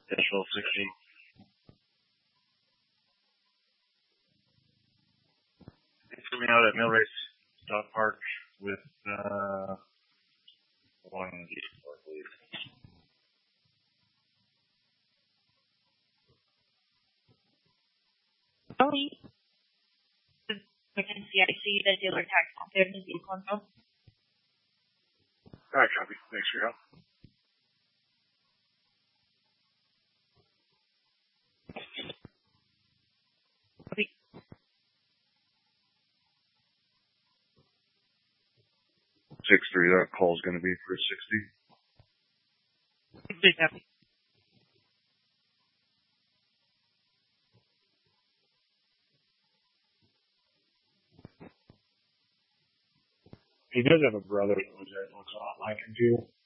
Asheville 60. It's coming out at Millrace Dog Park with one gate, I believe. Sorry. I see the dealer tax on there in the vehicle info. All right, copy. Thanks for your help. Copy. 6-3, that call's going to be for 60. Please copy. He does have a brother that looks a lot like him too.